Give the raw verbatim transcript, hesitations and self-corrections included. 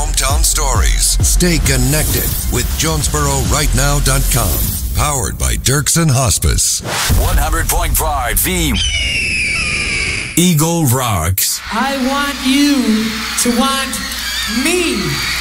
hometown stories. Stay connected with Jonesboro Right Now dot com. Powered by Dirksen Hospice. one hundred point five The Eagle Rocks. I want you to want me.